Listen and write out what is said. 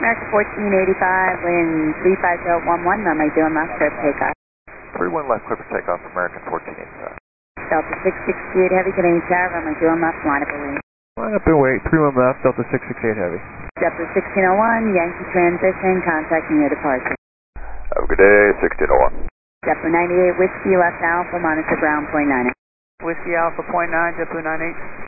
American 1485, wind 35011, runway 0 left, clear for takeoff. 31 left, clear for takeoff, American 1485. Delta 668 Heavy, Canadian Tower, runway 0 left, line up and wait. Line up and wait, 31 left, Delta 668 Heavy. Delta 1601, Yankee transition, contacting your departure. Have a good day, 1601. Delta 98 Whiskey, left Alpha, monitor ground point 98. Whiskey Alpha, point 9, JetBlue 98.